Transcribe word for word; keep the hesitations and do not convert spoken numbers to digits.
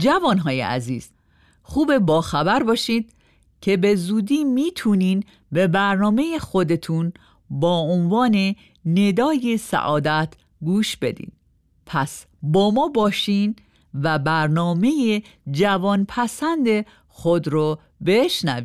جوانهای عزیز، خوب با خبر باشید که به زودی میتونین به برنامه خودتون با عنوان ندای سعادت گوش بدین. پس با ما باشین و برنامه جوان پسند خود رو بشنوید.